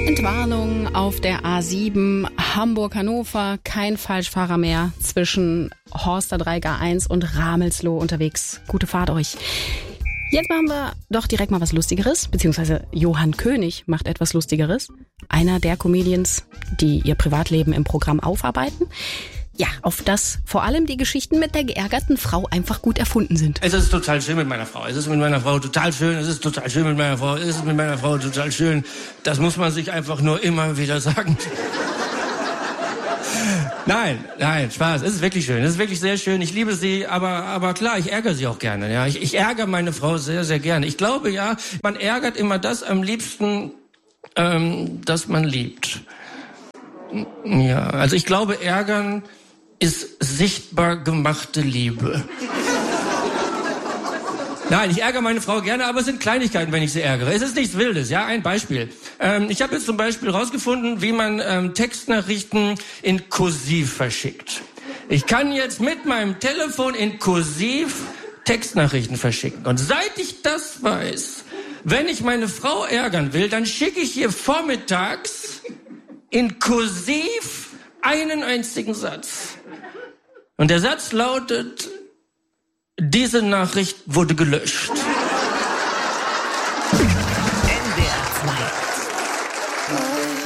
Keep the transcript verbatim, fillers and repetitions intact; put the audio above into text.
Entwarnung auf der A sieben Hamburg-Hannover. Kein Falschfahrer mehr zwischen Horster Dreieck A eins und Ramelsloh unterwegs. Gute Fahrt euch. Jetzt machen wir doch direkt mal was Lustigeres, beziehungsweise Johann König macht etwas Lustigeres. Einer der Comedians, die ihr Privatleben im Programm aufarbeiten. Ja, auf das vor allem die Geschichten mit der geärgerten Frau einfach gut erfunden sind. Es ist total schön mit meiner Frau. Es ist mit meiner Frau total schön. Es ist total schön mit meiner Frau. Es ist mit meiner Frau total schön. Das muss man sich einfach nur immer wieder sagen. Nein, nein, Spaß. Es ist wirklich schön. Es ist wirklich sehr schön. Ich liebe sie, aber, aber klar, ich ärgere sie auch gerne. Ja, ich, ich ärgere meine Frau sehr, sehr gerne. Ich glaube, ja, man ärgert immer das am liebsten, ähm, das man liebt. Ja, also ich glaube, ärgern ist sichtbar gemachte Liebe. Nein, ich ärgere meine Frau gerne, aber es sind Kleinigkeiten, wenn ich sie ärgere. Es ist nichts Wildes, ja, ein Beispiel. Ähm, ich habe jetzt zum Beispiel rausgefunden, wie man ähm, Textnachrichten in Kursiv verschickt. Ich kann jetzt mit meinem Telefon in Kursiv Textnachrichten verschicken. Und seit ich das weiß, wenn ich meine Frau ärgern will, dann schicke ich ihr vormittags in Kursiv einen einzigen Satz. Und der Satz lautet: Diese Nachricht wurde gelöscht.